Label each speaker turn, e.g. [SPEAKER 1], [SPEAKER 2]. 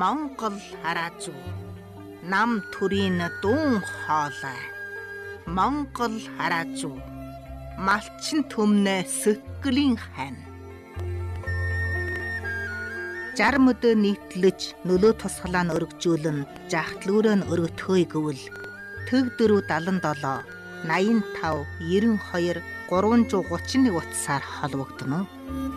[SPEAKER 1] Монгол хараажуу нам төрийн дуун хоолой Монгол хараажуу малчин төмнө сөткөлийн хань 60 өдөө нийтлэж нөлөө тусгалаа нь өргөжүүлэн жахтлүүрээ нь өргөтгөөе гэвэл төг 477 85 92 331 утсаар холбогдно.